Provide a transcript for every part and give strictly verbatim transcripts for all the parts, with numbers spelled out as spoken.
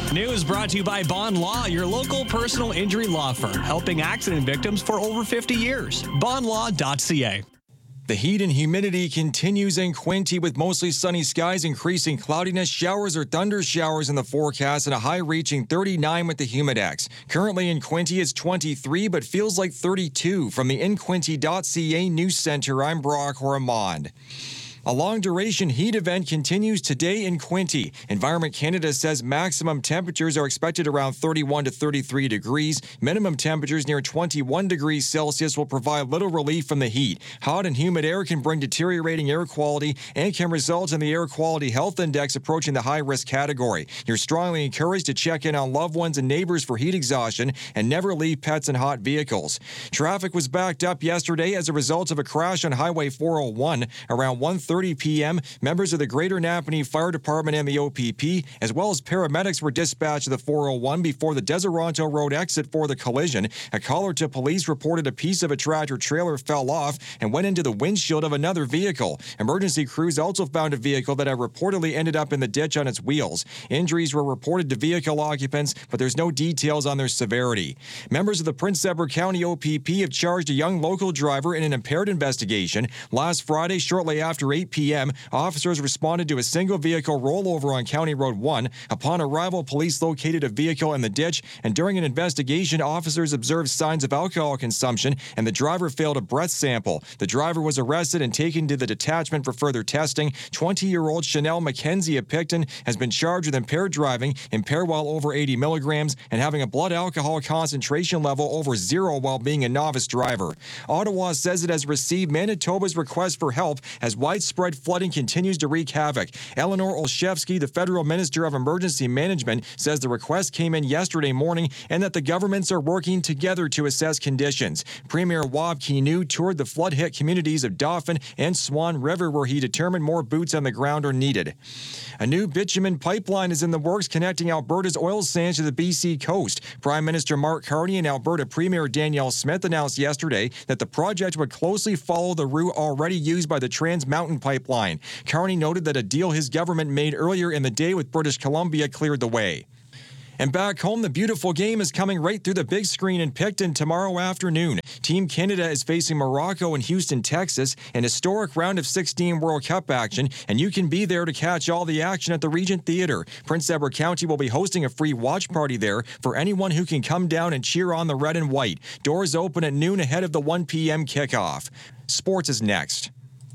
News brought to you by Bond Law, your local personal injury law firm, helping accident victims for over fifty years. bond law dot c a. The heat and humidity continues in Quinte with mostly sunny skies, increasing cloudiness, showers or thunder showers in the forecast, and a high reaching thirty-nine with the Humidex. Currently in Quinte it's twenty-three, but feels like thirty-two. From the in quinte dot c a News Center, I'm Brock Ormond. A long-duration heat event continues today in Quinte. Environment Canada says maximum temperatures are expected around thirty-one to thirty-three degrees. Minimum temperatures near twenty-one degrees Celsius will provide little relief from the heat. Hot and humid air can bring deteriorating air quality and can result in the Air Quality Health Index approaching the high-risk category. You're strongly encouraged to check in on loved ones and neighbors for heat exhaustion and never leave pets in hot vehicles. Traffic was backed up yesterday as a result of a crash on Highway four oh one around one thirty p.m. Members of the Greater Napanee Fire Department and the O P P, as well as paramedics, were dispatched to the four oh one before the Deseronto Road exit for the collision. A caller to police reported a piece of a tractor-trailer fell off and went into the windshield of another vehicle. Emergency crews also found a vehicle that had reportedly ended up in the ditch on its wheels. Injuries were reported to vehicle occupants, but there's no details on their severity. Members of the Prince Edward County O P P have charged a young local driver in an impaired investigation. Last Friday, shortly after eight p.m., officers responded to a single vehicle rollover on County Road one. Upon arrival, police located a vehicle in the ditch, and during an investigation, officers observed signs of alcohol consumption, and the driver failed a breath sample. The driver was arrested and taken to the detachment for further testing. twenty-year-old Chanel McKenzie of Picton has been charged with impaired driving, impaired while over eighty milligrams, and having a blood alcohol concentration level over zero while being a novice driver. Ottawa says it has received Manitoba's request for help as widespread flooding continues to wreak havoc. Eleanor Olszewski, the federal minister of emergency management, says the request came in yesterday morning and that the governments are working together to assess conditions. Premier Wab Kinew toured the flood-hit communities of Dauphin and Swan River, where he determined more boots on the ground are needed. A new bitumen pipeline is in the works connecting Alberta's oil sands to the B C coast. Prime Minister Mark Carney and Alberta Premier Danielle Smith announced yesterday that the project would closely follow the route already used by the Trans Mountain Pipeline. Carney noted that a deal his government made earlier in the day with British Columbia cleared the way. And back home, the beautiful game is coming right through the big screen in Picton tomorrow afternoon. Team Canada is facing Morocco in Houston, Texas, an historic round of sixteen World Cup action, and you can be there to catch all the action at the Regent Theatre. Prince Edward County will be hosting a free watch party there for anyone who can come down and cheer on the red and white. Doors open at noon ahead of the one p.m. kickoff. Sports is next.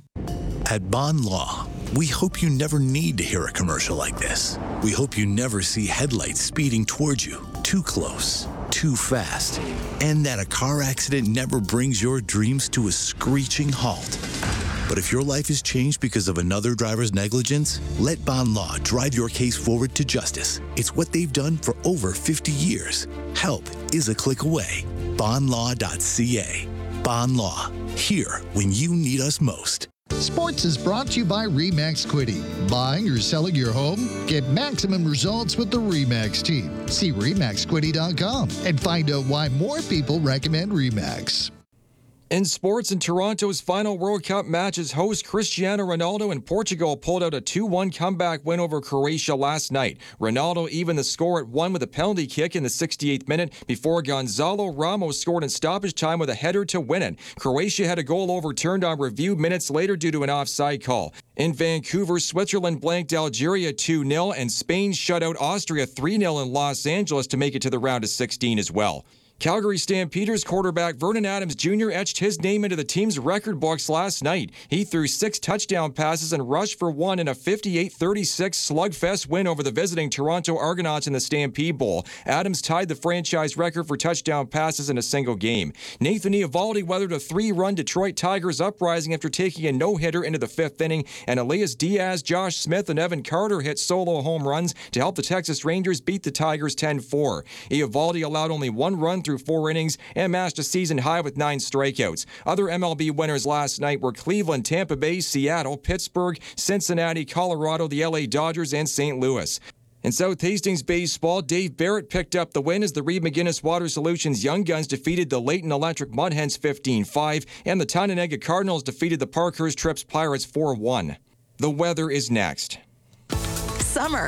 At Bond Law, we hope you never need to hear a commercial like this. We hope you never see headlights speeding towards you, too close, too fast, and that a car accident never brings your dreams to a screeching halt. But if your life is changed because of another driver's negligence, let Bond Law drive your case forward to justice. It's what they've done for over fifty years. Help is a click away. bond law dot c a. Bond Law, here when you need us most. Sports is brought to you by RE/MAX Quinte. Buying or selling your home? Get maximum results with the RE/MAX team. See re max quinte dot com and find out why more people recommend RE/MAX. In sports, in Toronto's final World Cup matches, host Cristiano Ronaldo and Portugal pulled out a two one comeback win over Croatia last night. Ronaldo evened the score at one with a penalty kick in the sixty-eighth minute before Gonzalo Ramos scored in stoppage time with a header to win it. Croatia had a goal overturned on review minutes later due to an offside call. In Vancouver, Switzerland blanked Algeria two nil, and Spain shut out Austria three nil in Los Angeles to make it to the round of sixteen as well. Calgary Stampeders quarterback Vernon Adams Junior etched his name into the team's record books last night. He threw six touchdown passes and rushed for one in a fifty-eight thirty-six slugfest win over the visiting Toronto Argonauts in the Stampede Bowl. Adams tied the franchise record for touchdown passes in a single game. Nathan Eovaldi weathered a three-run Detroit Tigers uprising after taking a no-hitter into the fifth inning, and Elias Diaz, Josh Smith, and Evan Carter hit solo home runs to help the Texas Rangers beat the Tigers ten four. Eovaldi allowed only one run through through four innings and matched a season high with nine strikeouts. Other M L B winners last night were Cleveland, Tampa Bay, Seattle, Pittsburgh, Cincinnati, Colorado, the L A Dodgers, and Saint Louis. In South Hastings baseball, Dave Barrett picked up the win as the Reed McGinnis Water Solutions Young Guns defeated the Leighton Electric Mudhens fifteen five, and the Tononega Cardinals defeated the Parkhurst Trips Pirates four one. The weather is next. Summer.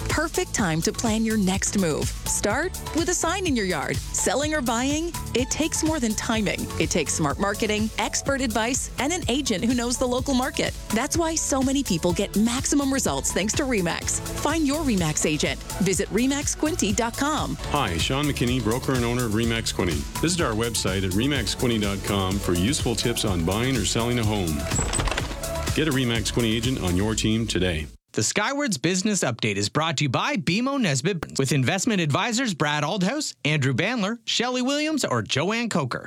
Perfect time to plan your next move. Start with a sign in your yard. Selling or buying? It takes more than timing. It takes smart marketing, expert advice, and an agent who knows the local market. That's why so many people get maximum results thanks to RE/MAX. Find your RE/MAX agent. Visit re max quinty dot com. Hi, Sean McKinney, broker and owner of RE/MAX Quinty. Visit our website at re max quinty dot com for useful tips on buying or selling a home. Get a RE/MAX Quinty agent on your team today. The Skywards Business Update is brought to you by B M O Nesbitt with investment advisors Brad Aldhouse, Andrew Bandler, Shelley Williams, or Joanne Coker.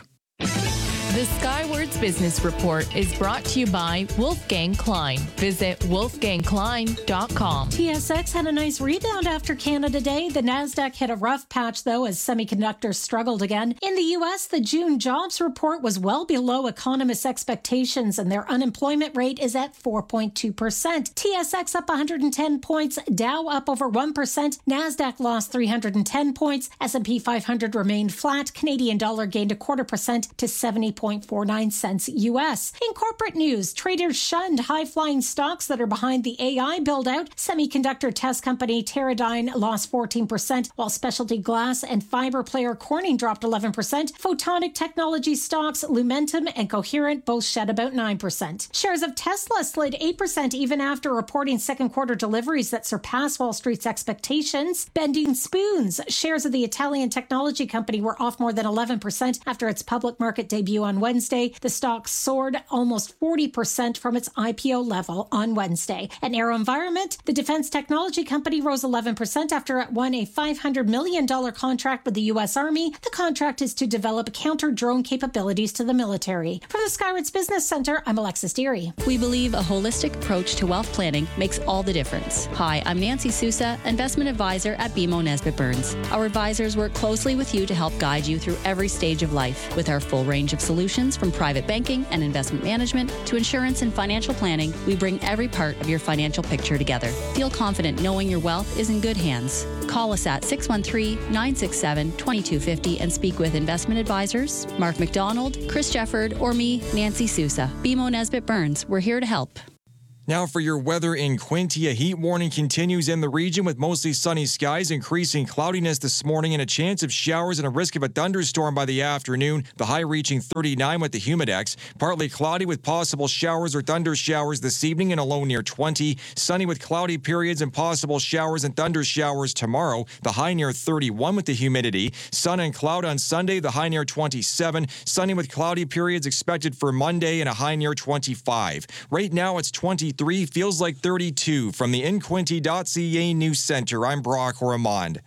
The Skywards Business Report is brought to you by Wolfgang Klein. Visit wolfgang klein dot com. T S X had a nice rebound after Canada Day. The NASDAQ hit a rough patch, though, as semiconductors struggled again. In the U S, the June jobs report was well below economists' expectations, and their unemployment rate is at four point two percent. T S X up one hundred ten points, Dow up over one percent, NASDAQ lost three hundred ten points, S and P five hundred remained flat, Canadian dollar gained a quarter percent to seventy point four nine cents U S. In corporate news, traders shunned high-flying stocks that are behind the A I build-out. Semiconductor test company Teradyne lost fourteen percent, while specialty glass and fiber player Corning dropped eleven percent. Photonic technology stocks Lumentum and Coherent both shed about nine percent. Shares of Tesla slid eight percent even after reporting second quarter deliveries that surpassed Wall Street's expectations. Bending Spoons, shares of the Italian technology company were off more than eleven percent after its public market debut on Wednesday. The stock soared almost forty percent from its I P O level on Wednesday. At AeroVironment, the defense technology company rose eleven percent after it won a five hundred million dollars contract with the U S Army. The contract is to develop counter-drone capabilities to the military. From the Skywards Business Center, I'm Alexis Deary. We believe a holistic approach to wealth planning makes all the difference. Hi, I'm Nancy Sousa, investment advisor at B M O Nesbitt Burns. Our advisors work closely with you to help guide you through every stage of life. With our full range of solutions from private banking and investment management to insurance and financial planning, we bring every part of your financial picture together. Feel confident knowing your wealth is in good hands. Call us at six one three, nine six seven, two two five zero and speak with investment advisors Mark McDonald, Chris Jefford, or me, Nancy Sousa. B M O Nesbitt Burns, we're here to help. Now for your weather in Quinty, a heat warning continues in the region with mostly sunny skies, increasing cloudiness this morning and a chance of showers and a risk of a thunderstorm by the afternoon. The high reaching thirty-nine with the humidex. Partly cloudy with possible showers or thunder showers this evening and a low near twenty. Sunny with cloudy periods and possible showers and thunder showers tomorrow. The high near thirty-one with the humidity. Sun and cloud on Sunday, the high near twenty-seven. Sunny with cloudy periods expected for Monday and a high near twenty-five. Right now it's twenty-three, feels like thirty-two. From the in quinty dot c a News Center, I'm Brock Ormond.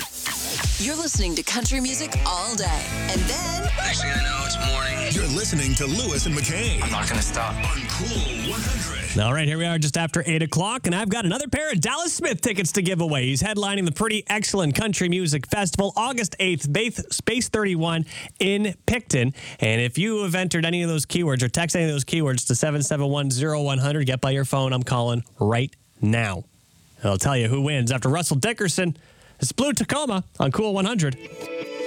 You're listening to country music all day. And then... next thing I know, it's morning. You're listening to Lewis and McKay. I'm not going to stop. On Cool one hundred. All right, here we are just after eight o'clock, and I've got another pair of Dallas Smith tickets to give away. He's headlining the Pretty Excellent Country Music Festival, August eighth, Space thirty-one in Picton. And if you have entered any of those keywords or text any of those keywords to seven seven one, zero one hundred, get by your phone. I'm calling right now. And I'll tell you who wins after Russell Dickerson. It's Blue Tacoma on Cool one hundred.